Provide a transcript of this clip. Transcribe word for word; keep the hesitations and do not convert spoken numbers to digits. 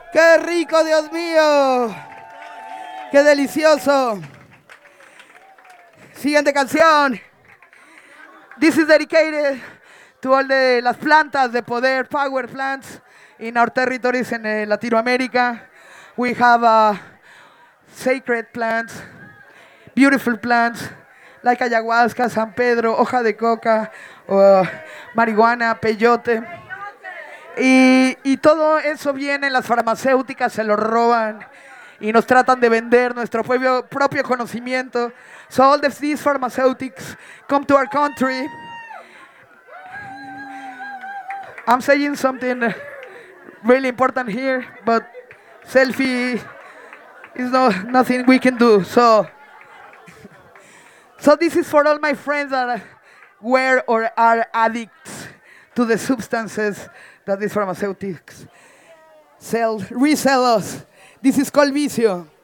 ¡Qué rico, Dios mío! ¡Qué delicioso! Siguiente canción. This is dedicated to all the las plantas de poder, power plants in our territories in uh, Latinoamérica. We have uh, sacred plants, beautiful plants like ayahuasca, San Pedro, hoja de coca, uh, marihuana, peyote. Y, y todo eso viene, las farmacéuticas se lo roban y nos tratan de vender nuestro propio, propio conocimiento. So all of these pharmaceutics come to our country. I'm saying something really important here, but selfie is no, nothing we can do. So, so this is for all my friends that were or are addicts to the substances that these pharmaceutics sell, resell us. This is called vicio.